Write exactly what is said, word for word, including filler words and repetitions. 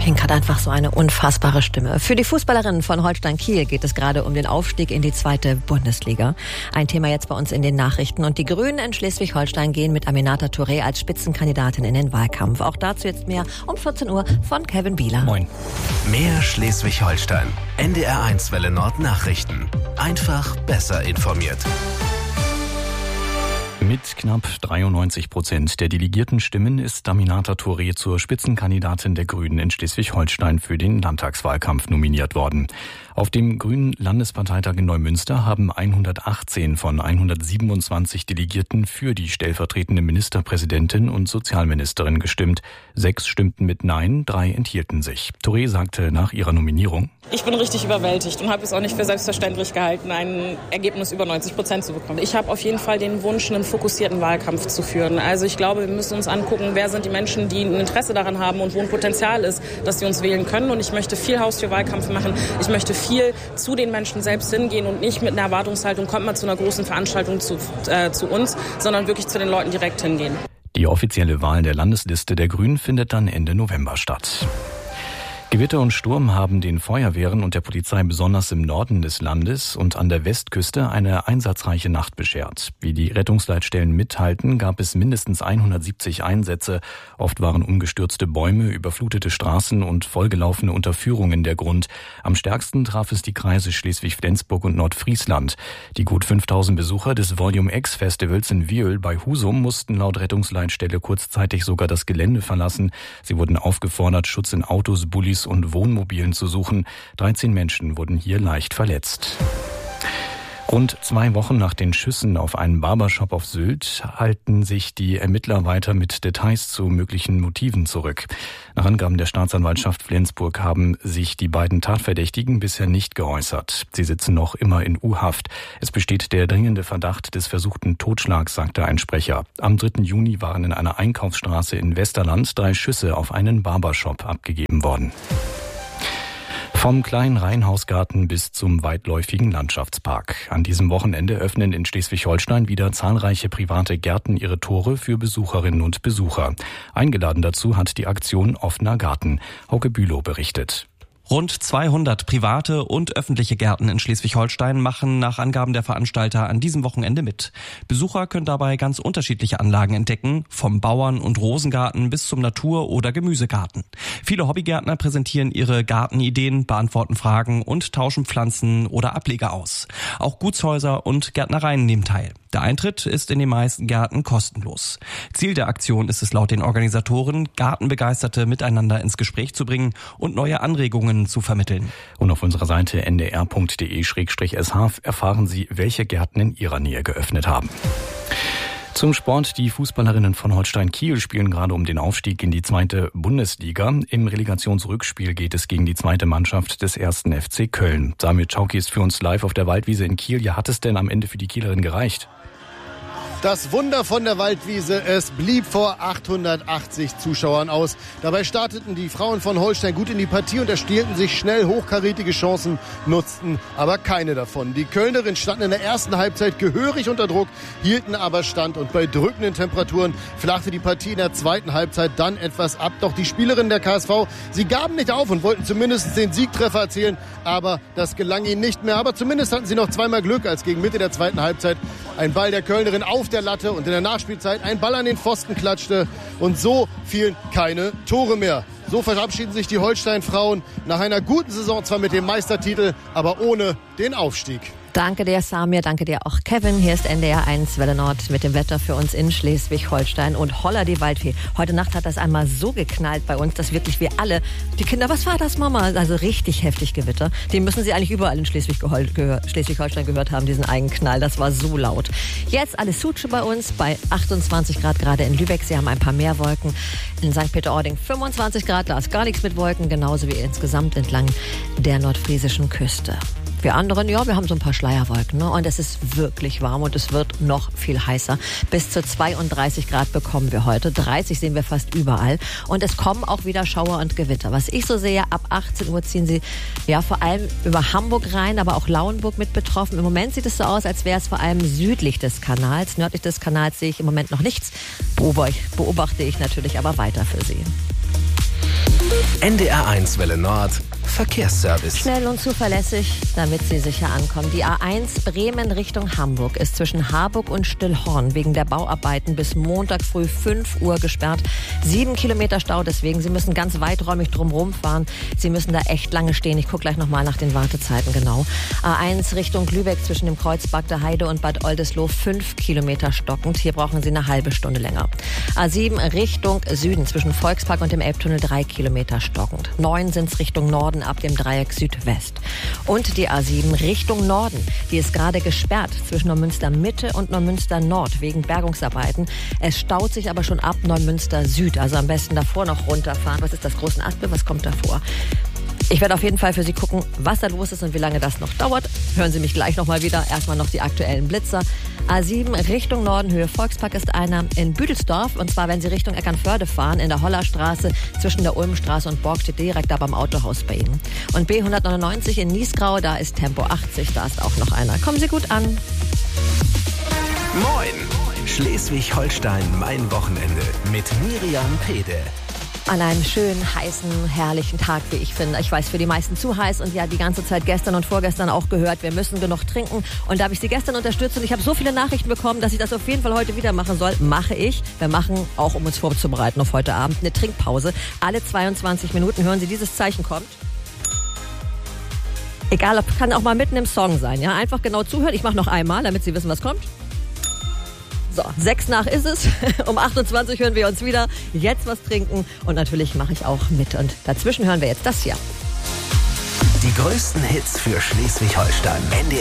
Hink hat einfach so eine unfassbare Stimme. Für die Fußballerinnen von Holstein Kiel geht es gerade um den Aufstieg in die zweite Bundesliga. Ein Thema jetzt bei uns in den Nachrichten. Und die Grünen in Schleswig-Holstein gehen mit Aminata Touré als Spitzenkandidatin in den Wahlkampf. Auch dazu jetzt mehr um vierzehn Uhr von Kevin Bieler. Moin. Mehr Schleswig-Holstein. N D R eins Welle Nord Nachrichten. Einfach besser informiert. Mit knapp dreiundneunzig Prozent der delegierten Stimmen ist Aminata Touré zur Spitzenkandidatin der Grünen in Schleswig-Holstein für den Landtagswahlkampf nominiert worden. Auf dem Grünen Landesparteitag in Neumünster haben hundertachtzehn von hundertsiebenundzwanzig Delegierten für die stellvertretende Ministerpräsidentin und Sozialministerin gestimmt. Sechs stimmten mit Nein, drei enthielten sich. Touré sagte nach ihrer Nominierung: Ich bin richtig überwältigt und habe es auch nicht für selbstverständlich gehalten, ein Ergebnis über neunzig Prozent zu bekommen. Ich habe auf jeden Fall den Wunsch, einen fokussierten Wahlkampf zu führen. Also ich glaube, wir müssen uns angucken, wer sind die Menschen, die ein Interesse daran haben und wo ein Potenzial ist, dass sie uns wählen können. Und ich möchte viel Haustürwahlkampf machen. Ich möchte viel zu den Menschen selbst hingehen und nicht mit einer Erwartungshaltung, kommt mal zu einer großen Veranstaltung zu, äh, zu uns, sondern wirklich zu den Leuten direkt hingehen. Die offizielle Wahl der Landesliste der Grünen findet dann Ende November statt. Gewitter und Sturm haben den Feuerwehren und der Polizei besonders im Norden des Landes und an der Westküste eine einsatzreiche Nacht beschert. Wie die Rettungsleitstellen mithalten, gab es mindestens hundertsiebzig Einsätze. Oft waren umgestürzte Bäume, überflutete Straßen und vollgelaufene Unterführungen der Grund. Am stärksten traf es die Kreise Schleswig-Flensburg und Nordfriesland. Die gut fünftausend Besucher des Volume X Festivals in Wiehl bei Husum mussten laut Rettungsleitstelle kurzzeitig sogar das Gelände verlassen. Sie wurden aufgefordert, Schutz in Autos, Bullis und Wohnmobilen zu suchen. dreizehn Menschen wurden hier leicht verletzt. Rund zwei Wochen nach den Schüssen auf einen Barbershop auf Sylt halten sich die Ermittler weiter mit Details zu möglichen Motiven zurück. Nach Angaben der Staatsanwaltschaft Flensburg haben sich die beiden Tatverdächtigen bisher nicht geäußert. Sie sitzen noch immer in U-Haft. Es besteht der dringende Verdacht des versuchten Totschlags, sagte ein Sprecher. Am dritten Juni waren in einer Einkaufsstraße in Westerland drei Schüsse auf einen Barbershop abgegeben worden. Vom kleinen Reihenhausgarten bis zum weitläufigen Landschaftspark. An diesem Wochenende öffnen in Schleswig-Holstein wieder zahlreiche private Gärten ihre Tore für Besucherinnen und Besucher. Eingeladen dazu hat die Aktion Offener Garten. Hauke Bülow berichtet. Rund zweihundert private und öffentliche Gärten in Schleswig-Holstein machen nach Angaben der Veranstalter an diesem Wochenende mit. Besucher können dabei ganz unterschiedliche Anlagen entdecken, vom Bauern- und Rosengarten bis zum Natur- oder Gemüsegarten. Viele Hobbygärtner präsentieren ihre Gartenideen, beantworten Fragen und tauschen Pflanzen oder Ableger aus. Auch Gutshäuser und Gärtnereien nehmen teil. Der Eintritt ist in den meisten Gärten kostenlos. Ziel der Aktion ist es laut den Organisatoren, Gartenbegeisterte miteinander ins Gespräch zu bringen und neue Anregungen zu vermitteln. Und auf unserer Seite n d r punkt d e slash s h erfahren Sie, welche Gärten in Ihrer Nähe geöffnet haben. Zum Sport. Die Fußballerinnen von Holstein Kiel spielen gerade um den Aufstieg in die zweite Bundesliga. Im Relegationsrückspiel geht es gegen die zweite Mannschaft des ersten F C Köln. Samir Czauki ist für uns live auf der Waldwiese in Kiel. Ja, hat es denn am Ende für die Kielerinnen gereicht? Das Wunder von der Waldwiese, es blieb vor achthundertachtzig Zuschauern aus. Dabei starteten die Frauen von Holstein gut in die Partie und erstielten sich schnell hochkarätige Chancen, nutzten aber keine davon. Die Kölnerinnen standen in der ersten Halbzeit gehörig unter Druck, hielten aber Stand und bei drückenden Temperaturen flachte die Partie in der zweiten Halbzeit dann etwas ab. Doch die Spielerinnen der K S V, sie gaben nicht auf und wollten zumindest den Siegtreffer erzielen, aber das gelang ihnen nicht mehr. Aber zumindest hatten sie noch zweimal Glück, als gegen Mitte der zweiten Halbzeit ein Ball der Kölnerin auf der Latte und in der Nachspielzeit ein Ball an den Pfosten klatschte und so fielen keine Tore mehr. So verabschieden sich die Holstein-Frauen nach einer guten Saison, zwar mit dem Meistertitel, aber ohne den Aufstieg. Danke dir, Samir. Danke dir auch, Kevin. Hier ist N D R eins Welle Nord mit dem Wetter für uns in Schleswig-Holstein. Und holla die Waldfee. Heute Nacht hat das einmal so geknallt bei uns, dass wirklich wir alle, die Kinder, was war das, Mama? Also richtig heftig Gewitter. Den müssen Sie eigentlich überall in Schleswig-Holstein gehört haben, diesen Eigenknall. Das war so laut. Jetzt alles Suche bei uns, bei achtundzwanzig Grad gerade in Lübeck. Sie haben ein paar mehr Wolken. In Sankt Peter-Ording fünfundzwanzig Grad, da ist gar nichts mit Wolken. Genauso wie insgesamt entlang der nordfriesischen Küste. Wir anderen, ja, wir haben so ein paar Schleierwolken, ne? Und es ist wirklich warm und es wird noch viel heißer. Bis zu zweiunddreißig Grad bekommen wir heute. dreißig sehen wir fast überall. Und es kommen auch wieder Schauer und Gewitter. Was ich so sehe, ab achtzehn Uhr ziehen sie ja vor allem über Hamburg rein, aber auch Lauenburg mit betroffen. Im Moment sieht es so aus, als wäre es vor allem südlich des Kanals. Nördlich des Kanals sehe ich im Moment noch nichts. Beobachte ich natürlich aber weiter für Sie. N D R eins Welle Nord Verkehrsservice. Schnell und zuverlässig, damit Sie sicher ankommen. Die A eins Bremen Richtung Hamburg ist zwischen Harburg und Stillhorn wegen der Bauarbeiten bis Montag früh fünf Uhr gesperrt. Sieben Kilometer Stau, deswegen. Sie müssen ganz weiträumig drumherum fahren. Sie müssen da echt lange stehen. Ich gucke gleich nochmal nach den Wartezeiten genau. A eins Richtung Lübeck zwischen dem Kreuz Bagder Heide und Bad Oldesloe fünf Kilometer stockend. Hier brauchen Sie eine halbe Stunde länger. A sieben Richtung Süden zwischen Volkspark und dem Elbtunnel drei Kilometer stockend. Neun sind es Richtung Norden ab dem Dreieck Südwest. Und die A sieben Richtung Norden, die ist gerade gesperrt zwischen Neumünster Mitte und Neumünster Nord wegen Bergungsarbeiten. Es staut sich aber schon ab Neumünster Süd, also am besten davor noch runterfahren. Was ist das, Großen Aspel? Was kommt davor? Ich werde auf jeden Fall für Sie gucken, was da los ist und wie lange das noch dauert. Hören Sie mich gleich nochmal wieder. Erstmal noch die aktuellen Blitzer. A sieben Richtung Norden, Höhe Volkspark ist einer in Büdelsdorf. Und zwar, wenn Sie Richtung Eckernförde fahren, in der Hollerstraße zwischen der Ulmstraße und Borg steht direkt da beim Autohaus bei Ihnen. Und B hundertneunundneunzig in Niesgrau, da ist Tempo achtzig, da ist auch noch einer. Kommen Sie gut an. Moin! Schleswig-Holstein, mein Wochenende mit Miriam Pede. An einem schönen, heißen, herrlichen Tag, wie ich finde. Ich weiß, für die meisten zu heiß und ja, die ganze Zeit gestern und vorgestern auch gehört, wir müssen genug trinken. Und da habe ich Sie gestern unterstützt und ich habe so viele Nachrichten bekommen, dass ich das auf jeden Fall heute wieder machen soll. Mache ich. Wir machen, auch um uns vorzubereiten auf heute Abend, eine Trinkpause. Alle zweiundzwanzig Minuten hören Sie, dieses Zeichen kommt. Egal, kann auch mal mitten im Song sein. Ja, einfach genau zuhören. Ich mache noch einmal, damit Sie wissen, was kommt. So, sechs nach ist es. Um achtundzwanzig hören wir uns wieder. Jetzt was trinken und natürlich mache ich auch mit. Und dazwischen hören wir jetzt das hier. Die größten Hits für Schleswig-Holstein.